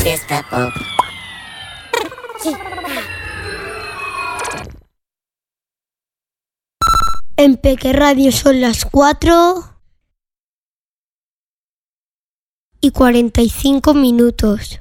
Fiesta Pop. En Peque Radio son las 4:45.